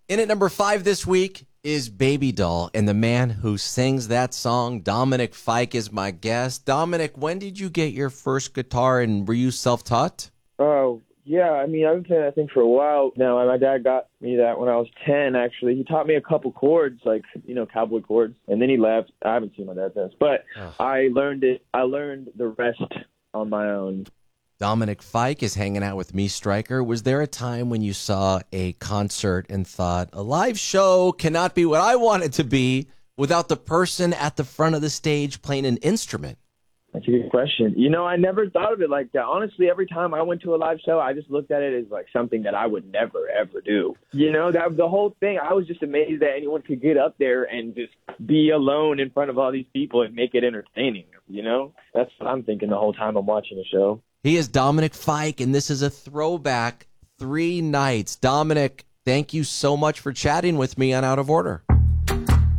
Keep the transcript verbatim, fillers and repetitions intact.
In at number five this week is Baby Doll, and the man who sings that song, Dominic Fike, is my guest. Dominic, when did you get your first guitar, and were you self-taught? Oh, yeah. I mean, I've been playing that thing for a while now. And my dad got me that when I was ten, actually. He taught me a couple chords, like, you know, cowboy chords. And then he left. I haven't seen my dad since. But oh. I learned it. I learned the rest on my own. Dominic Fike is hanging out with me, Stryker. Was there a time when you saw a concert and thought, a live show cannot be what I want it to be without the person at the front of the stage playing an instrument? That's a good question. You know, I never thought of it like that. Honestly, every time I went to a live show, I just looked at it as like something that I would never, ever do. You know, that the whole thing, I was just amazed that anyone could get up there and just be alone in front of all these people and make it entertaining. You know, that's what I'm thinking the whole time I'm watching the show. He is Dominic Fike, and this is a throwback three nights. Dominic, thank you so much for chatting with me on Out of Order.